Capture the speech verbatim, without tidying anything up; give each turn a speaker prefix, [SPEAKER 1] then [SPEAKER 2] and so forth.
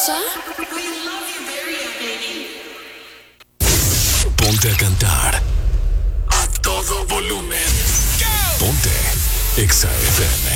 [SPEAKER 1] cosa?
[SPEAKER 2] Ponte a cantar a todo volumen. Ponte Exa F M.